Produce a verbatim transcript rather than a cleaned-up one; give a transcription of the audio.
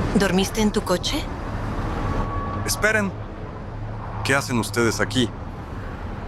¿Dormiste en tu coche? Esperen. ¿Qué hacen ustedes aquí?